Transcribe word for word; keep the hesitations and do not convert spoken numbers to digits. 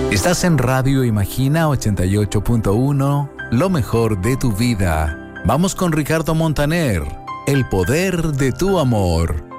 Estás en Radio Imagina ochenta y ocho punto uno, lo mejor de tu vida. Vamos con Ricardo Montaner, El poder de tu amor.